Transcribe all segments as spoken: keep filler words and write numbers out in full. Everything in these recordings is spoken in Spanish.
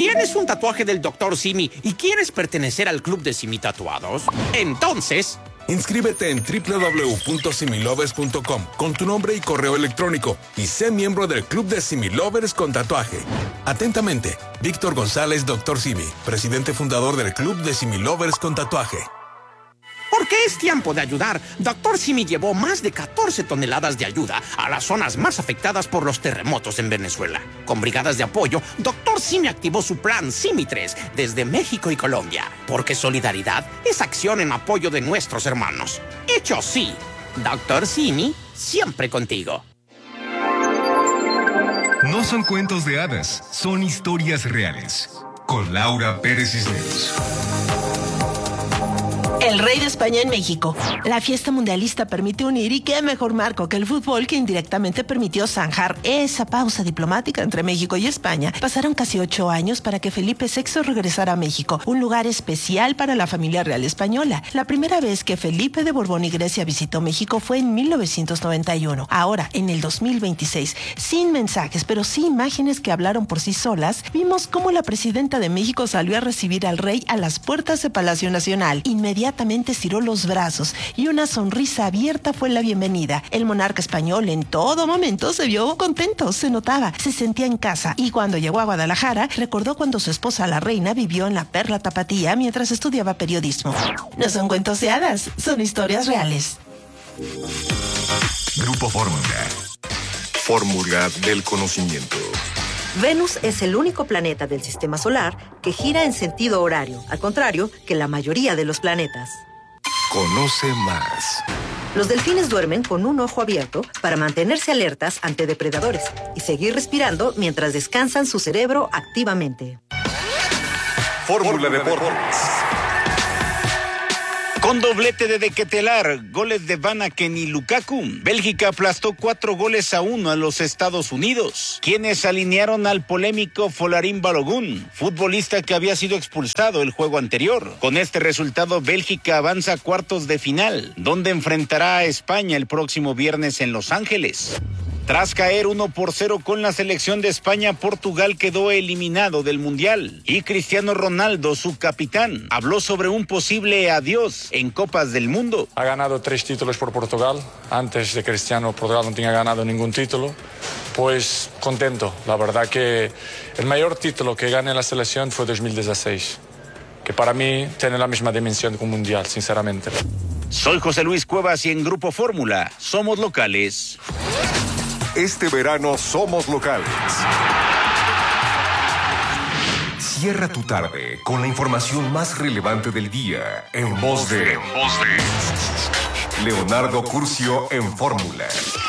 ¿Tienes un tatuaje del doctor Simi y quieres pertenecer al club de Simi Tatuados? Entonces... inscríbete en doble u doble u doble u punto similovers punto com con tu nombre y correo electrónico y sé miembro del club de Similovers con tatuaje. Atentamente, Víctor González, doctor Simi, presidente fundador del club de Similovers con tatuaje. Porque es tiempo de ayudar. doctor Simi llevó más de catorce toneladas de ayuda a las zonas más afectadas por los terremotos en Venezuela. Con brigadas de apoyo, doctor Simi activó su plan Simi tres desde México y Colombia. Porque solidaridad es acción en apoyo de nuestros hermanos. Hecho sí, doctor Simi, siempre contigo. No son cuentos de hadas, son historias reales. Con Laura Pérez Cisneros. El rey de España en México. La fiesta mundialista permite unir y qué mejor marco que el fútbol que indirectamente permitió zanjar esa pausa diplomática entre México y España. Pasaron casi ocho años para que Felipe sexto regresara a México, un lugar especial para la familia real española. La primera vez que Felipe de Borbón y Grecia visitó México fue en mil novecientos noventa y uno. Ahora, en el dos mil veintiséis, sin mensajes, pero sí imágenes que hablaron por sí solas, vimos cómo la presidenta de México salió a recibir al rey a las puertas de Palacio Nacional. Inmediatamente estiró los brazos y una sonrisa abierta fue la bienvenida. El monarca español en todo momento se vio contento, se notaba, se sentía en casa, y cuando llegó a Guadalajara recordó cuando su esposa la reina vivió en la Perla Tapatía mientras estudiaba periodismo. No son cuentos de hadas, son historias reales. Grupo Fórmula. Fórmula del conocimiento. Venus es el único planeta del sistema solar que gira en sentido horario, al contrario que la mayoría de los planetas. Conoce más. Los delfines duermen con un ojo abierto para mantenerse alertas ante depredadores y seguir respirando mientras descansan su cerebro activamente. Fórmula Deportes. Con doblete de De Ketelaere, goles de Van Aken y Lukaku, Bélgica aplastó cuatro goles a uno a los Estados Unidos, quienes alinearon al polémico Folarin Balogun, futbolista que había sido expulsado el juego anterior. Con este resultado, Bélgica avanza a cuartos de final, donde enfrentará a España el próximo viernes en Los Ángeles. Tras caer uno por cero con la selección de España, Portugal quedó eliminado del Mundial. Y Cristiano Ronaldo, su capitán, habló sobre un posible adiós en Copas del Mundo. Ha ganado tres títulos por Portugal. Antes de Cristiano, Portugal no tenía ganado ningún título. Pues contento. La verdad que el mayor título que gané en la selección fue dos mil dieciséis. Que para mí tiene la misma dimensión que un Mundial, sinceramente. Soy José Luis Cuevas y en Grupo Fórmula somos locales. Este verano somos locales. Cierra tu tarde con la información más relevante del día en voz de, en voz de Leonardo Curcio en Fórmula.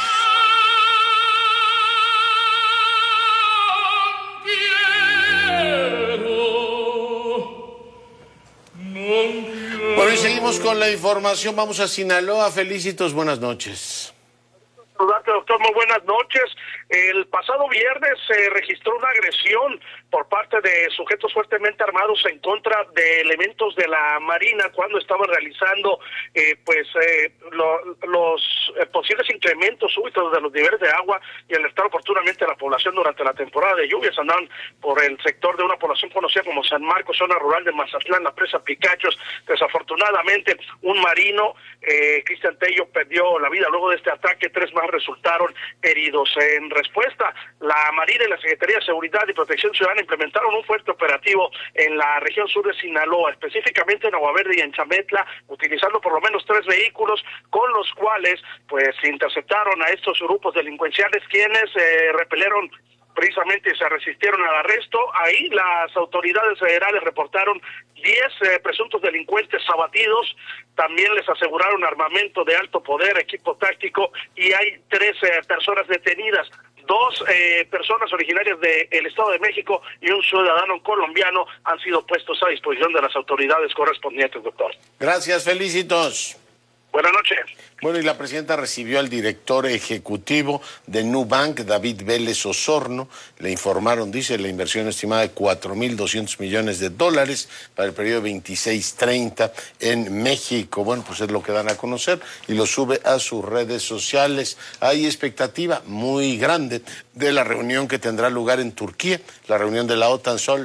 Bueno, y seguimos con la información. Vamos a Sinaloa. Felicitos, buenas noches. Saludarte, doctor, muy buenas noches. El pasado viernes se registró una agresión por parte de sujetos fuertemente armados en contra de elementos de la Marina cuando estaban realizando eh, pues eh, lo, los eh, posibles incrementos súbitos de los niveles de agua y alertar oportunamente a la población durante la temporada de lluvias. Andaban por el sector de una población conocida como San Marcos, zona rural de Mazatlán, la presa Picachos. Desafortunadamente, un marino, eh, Cristian Tello, perdió la vida luego de este ataque. Tres más resultaron heridos. En respuesta, la Marina y la Secretaría de Seguridad y Protección Ciudadana implementaron un fuerte operativo en la región sur de Sinaloa, específicamente en Agua Verde y en Chametla, utilizando por lo menos tres vehículos con los cuales pues interceptaron a estos grupos delincuenciales, quienes eh, repelieron precisamente se resistieron al arresto. Ahí las autoridades federales reportaron diez eh, presuntos delincuentes abatidos, también les aseguraron armamento de alto poder, equipo táctico, y hay tres eh, personas detenidas. Dos eh, personas originarias del Estado de México y un ciudadano colombiano han sido puestos a disposición de las autoridades correspondientes, doctor. Gracias, Felicitos. Buenas noches. Bueno, y la presidenta recibió al director ejecutivo de Nubank, David Vélez Osorno. Le informaron, dice, la inversión estimada de cuatro mil doscientos millones de dólares para el periodo veintiséis treinta en México. Bueno, pues es lo que dan a conocer y lo sube a sus redes sociales. Hay expectativa muy grande de la reunión que tendrá lugar en Turquía, la reunión de la OTAN. Sol.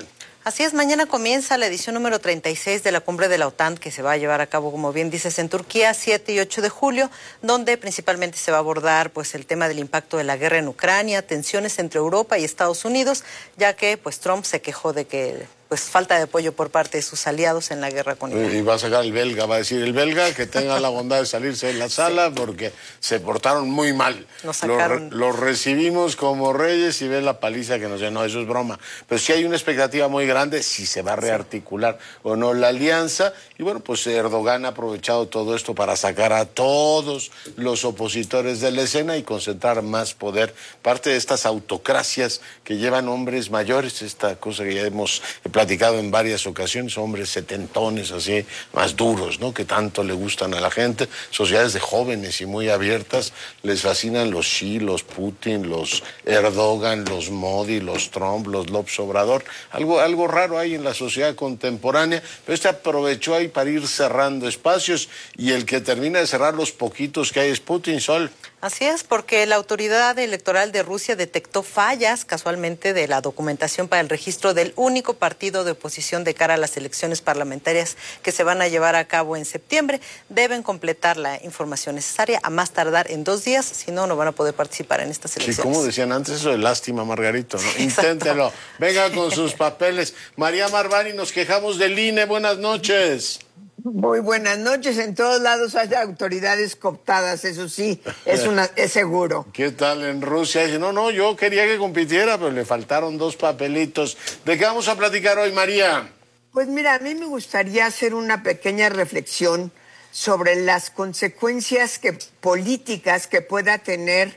Así es, mañana comienza la edición número treinta y seis de la Cumbre de la OTAN, que se va a llevar a cabo, como bien dices, en Turquía, siete y ocho de julio, donde principalmente se va a abordar pues el tema del impacto de la guerra en Ucrania, tensiones entre Europa y Estados Unidos, ya que pues Trump se quejó de que pues falta de apoyo por parte de sus aliados en la guerra con Irán. Y va a sacar el belga, va a decir el belga que tenga la bondad de salirse de la sala sí. porque se portaron muy mal. Nos sacaron... Los, los recibimos como reyes y ve la paliza que nos dio. No, eso es broma. Pero sí hay una expectativa muy grande si se va a rearticular sí. o no la alianza. Y bueno, pues Erdogan ha aprovechado todo esto para sacar a todos los opositores de la escena y concentrar más poder. Parte de estas autocracias que llevan hombres mayores, esta cosa que ya hemos platicado en varias ocasiones, hombres setentones así, más duros, ¿no? Que tanto le gustan a la gente, sociedades de jóvenes y muy abiertas, les fascinan los Xi, los Putin, los Erdogan, los Modi, los Trump, los López Obrador, algo, algo raro hay en la sociedad contemporánea, pero este aprovechó ahí para ir cerrando espacios y el que termina de cerrar los poquitos que hay es Putin, Sol. Así es, porque la autoridad electoral de Rusia detectó fallas casualmente de la documentación para el registro del único partido de oposición de cara a las elecciones parlamentarias que se van a llevar a cabo en septiembre. Deben completar la información necesaria a más tardar en dos días, si no, no van a poder participar en estas elecciones. Sí, como decían antes, eso de lástima, Margarito, ¿no? Inténtelo. Venga con sus papeles. María Marvani, nos quejamos del I N E. Buenas noches. Muy buenas noches. En todos lados hay autoridades cooptadas, eso sí, es una es seguro. ¿Qué tal en Rusia? Dice, no, no, yo quería que compitiera, pero le faltaron dos papelitos. ¿De qué vamos a platicar hoy, María? Pues mira, a mí me gustaría hacer una pequeña reflexión sobre las consecuencias que, políticas que pueda tener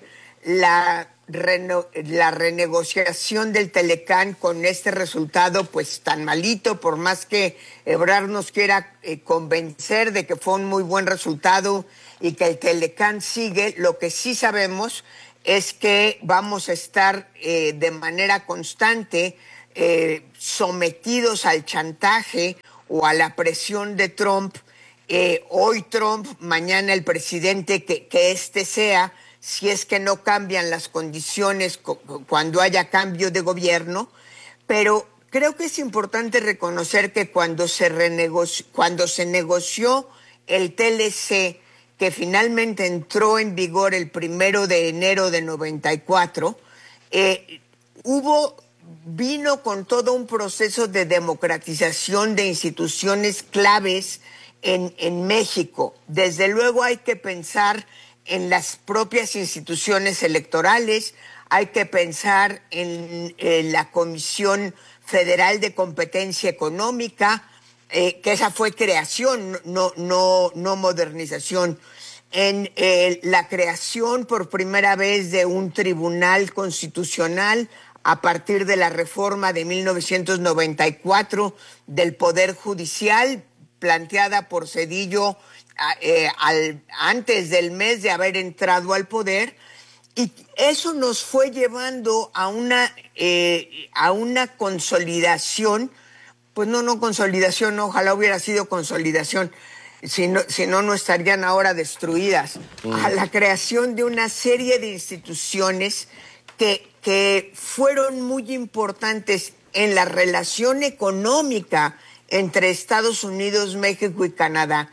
la, reno, la renegociación del Telecán con este resultado pues tan malito, por más que Ebrard nos quiera eh, convencer de que fue un muy buen resultado y que el Telecán sigue. Lo que sí sabemos es que vamos a estar eh, de manera constante eh, sometidos al chantaje o a la presión de Trump. Eh, hoy Trump, mañana el presidente que, que este sea, si es que no cambian las condiciones cuando haya cambio de gobierno, pero creo que es importante reconocer que cuando se renegoció, cuando se negoció el T L C, que finalmente entró en vigor el primero de enero de noventa y cuatro, eh, hubo, vino con todo un proceso de democratización de instituciones claves en, en México. Desde luego hay que pensar en las propias instituciones electorales, hay que pensar en, en la Comisión Federal de Competencia Económica, eh, que esa fue creación, no, no, no modernización, en eh, la creación por primera vez de un tribunal constitucional a partir de la reforma de mil novecientos noventa y cuatro del Poder Judicial, planteada por Zedillo Eh, al, antes del mes de haber entrado al poder, y eso nos fue llevando a una eh, a una consolidación, pues no, no consolidación, no, ojalá hubiera sido consolidación, si no, si no, no estarían ahora destruidas, mm. a la creación de una serie de instituciones que, que fueron muy importantes en la relación económica entre Estados Unidos, México y Canadá,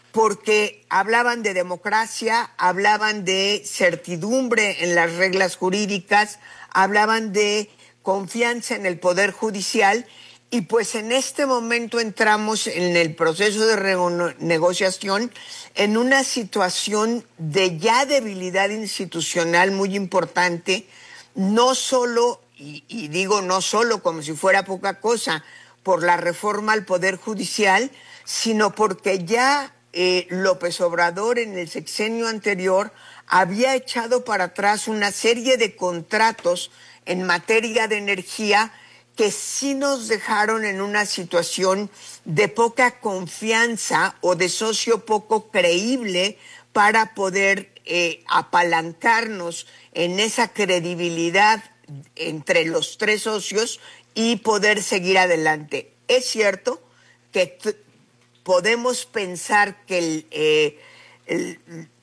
porque hablaban de democracia, hablaban de certidumbre en las reglas jurídicas, hablaban de confianza en el Poder Judicial, y pues en este momento entramos en el proceso de renegociación en una situación de ya debilidad institucional muy importante, no solo, y, y digo no solo como si fuera poca cosa, por la reforma al Poder Judicial, sino porque ya Eh, López Obrador en el sexenio anterior había echado para atrás una serie de contratos en materia de energía que sí nos dejaron en una situación de poca confianza o de socio poco creíble para poder eh, apalancarnos en esa credibilidad entre los tres socios y poder seguir adelante. Es cierto que podemos pensar que el, eh, el,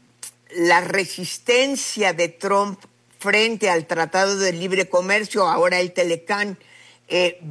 la resistencia de Trump frente al Tratado de Libre Comercio, ahora el Telecán, eh,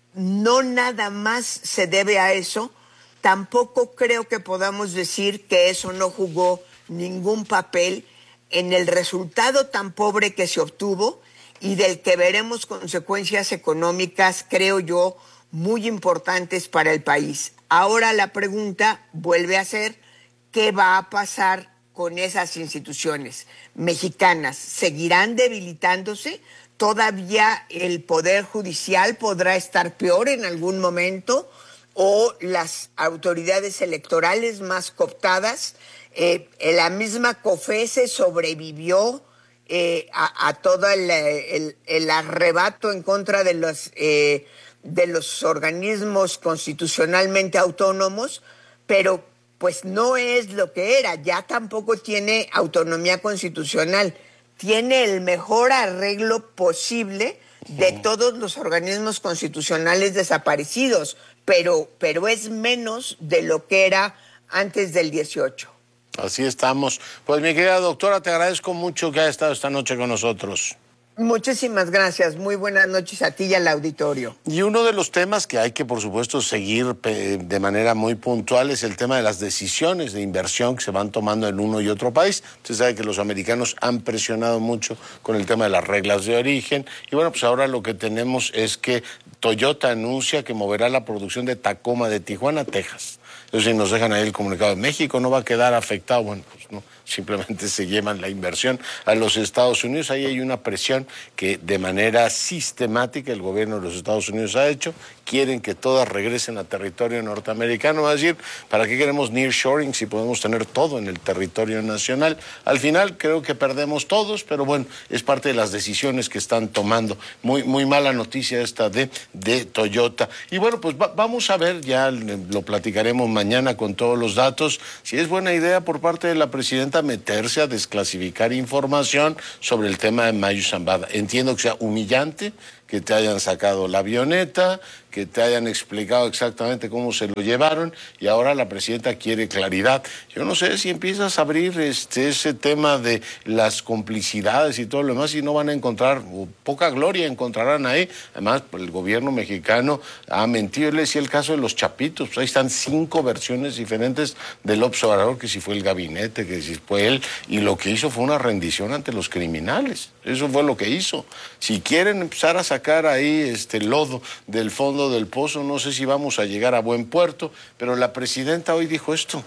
no nada más se debe a eso. Tampoco creo que podamos decir que eso no jugó ningún papel en el resultado tan pobre que se obtuvo y del que veremos consecuencias económicas, creo yo, muy importantes para el país. Ahora la pregunta vuelve a ser, ¿qué va a pasar con esas instituciones mexicanas? ¿Seguirán debilitándose? ¿Todavía el Poder Judicial podrá estar peor en algún momento? ¿O las autoridades electorales más cooptadas? Eh, la misma COFESE sobrevivió eh, a, a todo el, el, el arrebato en contra de los, eh, de los organismos constitucionalmente autónomos, pero pues no es lo que era, ya tampoco tiene autonomía constitucional, tiene el mejor arreglo posible de todos los organismos constitucionales desaparecidos, pero, pero es menos de lo que era antes del dieciocho. Así estamos. Pues mi querida doctora, te agradezco mucho que haya estado esta noche con nosotros. Muchísimas gracias. Muy buenas noches a ti y al auditorio. Y uno de los temas que hay que, por supuesto, seguir de manera muy puntual es el tema de las decisiones de inversión que se van tomando en uno y otro país. Usted sabe que los americanos han presionado mucho con el tema de las reglas de origen. Y bueno, pues ahora lo que tenemos es que Toyota anuncia que moverá la producción de Tacoma de Tijuana a Texas. Entonces, si nos dejan ahí el comunicado de México, no va a quedar afectado. Bueno, pues no, simplemente se llevan la inversión a los Estados Unidos. Ahí hay una presión que de manera sistemática el gobierno de los Estados Unidos ha hecho. Quieren que todas regresen a territorio norteamericano. Va a decir, ¿para qué queremos nearshoring si podemos tener todo en el territorio nacional? Al final creo que perdemos todos, pero bueno, es parte de las decisiones que están tomando. Muy, muy mala noticia esta de, de Toyota. Y bueno, pues va, vamos a ver, ya lo platicaremos mañana con todos los datos, si es buena idea por parte de la presidenta meterse a desclasificar información sobre el tema de Mayo Zambada. Entiendo que sea humillante que te hayan sacado la avioneta, que te hayan explicado exactamente cómo se lo llevaron y ahora la presidenta quiere claridad. Yo no sé si empiezas a abrir este, ese tema de las complicidades y todo lo demás y no van a encontrar, o poca gloria encontrarán ahí. Además, el gobierno mexicano ha mentido. Le decía el caso de los chapitos, pues ahí están cinco versiones diferentes del observador, que si fue el gabinete, que si fue él, y lo que hizo fue una rendición ante los criminales. Eso fue lo que hizo. Si quieren empezar a sacar ahí este lodo del fondo del pozo, no sé si vamos a llegar a buen puerto, pero la presidenta hoy dijo esto.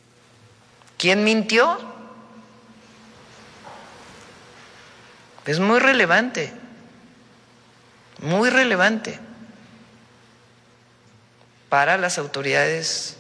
¿Quién mintió? Es muy relevante, muy relevante para las autoridades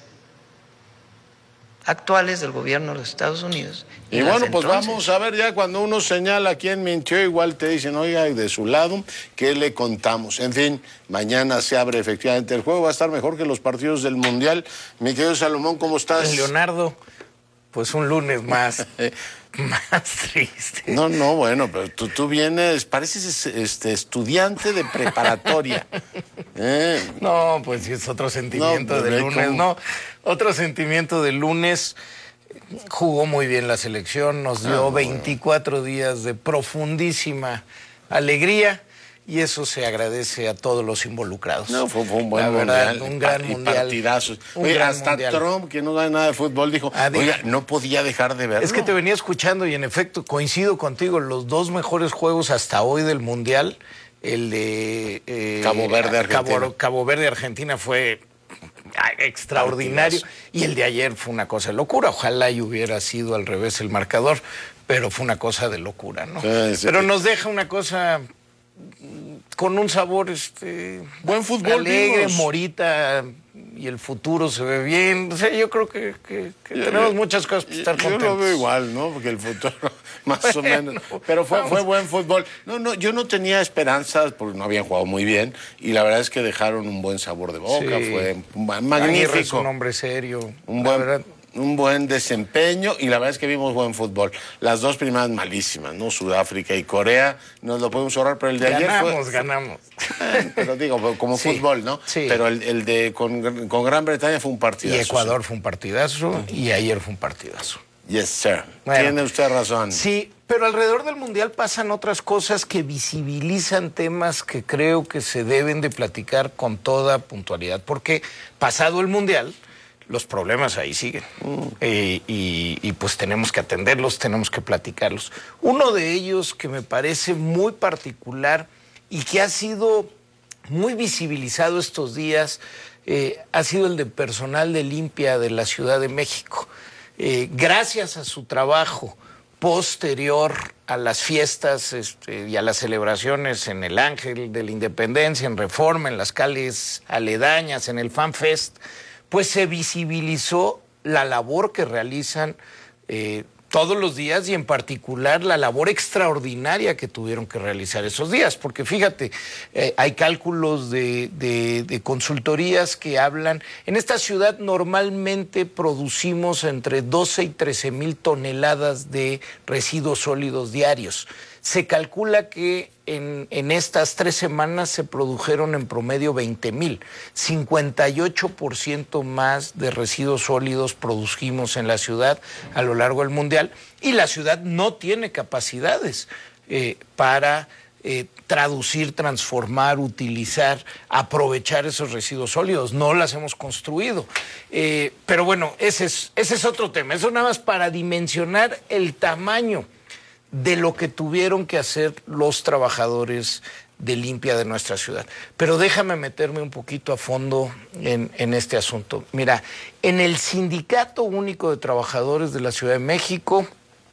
actuales del gobierno de los Estados Unidos. Y, y bueno, pues entonces vamos a ver, ya cuando uno señala quién mintió, igual te dicen, oiga, de su lado, ¿qué le contamos? En fin, mañana se abre efectivamente el juego, va a estar mejor que los partidos del Mundial. Mi querido Salomón, ¿cómo estás? Leonardo, pues un lunes más, más triste. No, no, bueno, pero tú, tú vienes, pareces este, estudiante de preparatoria. ¿Eh? No, pues sí, es otro sentimiento no, del lunes, ¿cómo? No, otro sentimiento del lunes. Jugó muy bien la selección, nos dio ah, veinticuatro bueno. días de profundísima alegría y eso se agradece a todos los involucrados. No, fue, fue un buen la mundial. Verdad, un gran y mundial. Partidazos. Un Oye, gran hasta mundial. Trump, que no sabe nada de fútbol, dijo, ah, oiga, no podía dejar de verlo. Es que te venía escuchando y en efecto coincido contigo, los dos mejores juegos hasta hoy del mundial, el de eh, Cabo Verde, Argentina. Cabo, Cabo Verde, Argentina fue extraordinario y el de ayer fue una cosa de locura. Ojalá y hubiera sido al revés el marcador, pero fue una cosa de locura, ¿no? Sí, sí, pero sí. Nos deja una cosa con un sabor este buen fútbol, alegre, vimos. Morita, y el futuro se ve bien. O sea, yo creo que, que, que yo, tenemos yo, muchas cosas para estar contentos. Yo lo veo igual, ¿no? Porque el futuro, más bueno, o menos. Pero fue, fue buen fútbol. No, no, yo no tenía esperanzas porque no habían jugado muy bien y la verdad es que dejaron un buen sabor de boca. Sí. Fue magnífico. Es un hombre serio. Un buen, verdad. Un buen desempeño y la verdad es que vimos buen fútbol. Las dos primeras malísimas, ¿no? Sudáfrica y Corea, nos lo podemos ahorrar, pero el de ganamos, ayer fue... Ganamos, ganamos. Pero digo, como sí, fútbol, ¿no? Sí. Pero el, el de con, con Gran Bretaña fue un partidazo. Y Ecuador sí. fue un partidazo uh-huh. y ayer fue un partidazo. Yes, sir. Bueno, tiene usted razón. Sí, pero alrededor del Mundial pasan otras cosas que visibilizan temas que creo que se deben de platicar con toda puntualidad, porque pasado el Mundial, los problemas ahí siguen. Mm. Eh, y, y pues tenemos que atenderlos, tenemos que platicarlos. Uno de ellos que me parece muy particular y que ha sido muy visibilizado estos días, eh, ha sido el de personal de limpia de la Ciudad de México. Eh, gracias a su trabajo posterior a las fiestas este, y a las celebraciones en el Ángel de la Independencia, en Reforma, en las calles aledañas, en el Fan Fest, pues se visibilizó la labor que realizan eh, todos los días y en particular la labor extraordinaria que tuvieron que realizar esos días. Porque fíjate, eh, hay cálculos de, de, de consultorías que hablan, en esta ciudad normalmente producimos entre doce y trece mil toneladas de residuos sólidos diarios. Se calcula que en, en estas tres semanas se produjeron en promedio veinte mil. cincuenta y ocho por ciento más de residuos sólidos produjimos en la ciudad a lo largo del Mundial. Y la ciudad no tiene capacidades eh, para eh, traducir, transformar, utilizar, aprovechar esos residuos sólidos. No las hemos construido. Eh, pero bueno, ese es, ese es otro tema. Eso nada más para dimensionar el tamaño de lo que tuvieron que hacer los trabajadores de limpia de nuestra ciudad. Pero déjame meterme un poquito a fondo en, en este asunto. Mira, en el Sindicato Único de Trabajadores de la Ciudad de México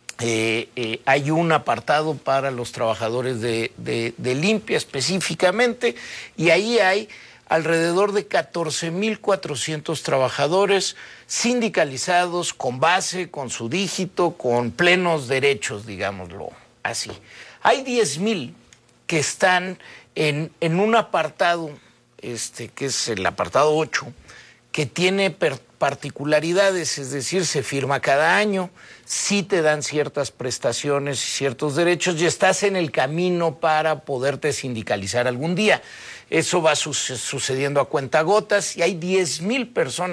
eh, eh, hay un apartado para los trabajadores de, de, de limpia específicamente, y ahí hay alrededor de catorce mil cuatrocientos trabajadores sindicalizados con base, con su dígito, con plenos derechos, digámoslo así. Hay diez mil que están en, en un apartado, este, que es el apartado ocho, que tiene per particularidades, es decir, se firma cada año, sí te dan ciertas prestaciones y ciertos derechos y estás en el camino para poderte sindicalizar algún día. Eso va su sucediendo a cuentagotas y hay diez mil personas